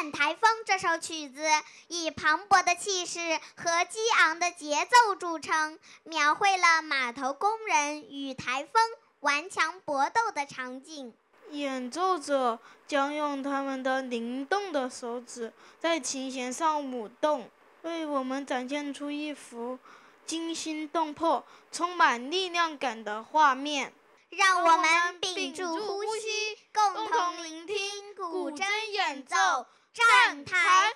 战台风》这首曲子以磅礴的气势和激昂的节奏著称，描绘了码头工人与台风顽强搏斗的场景。 演奏者将用他们的灵动的手指在琴弦上舞动，为我们展现出一幅惊心动魄、充满力量感的画面。 让我们屏住呼吸，共同聆听古筝演奏《战台》。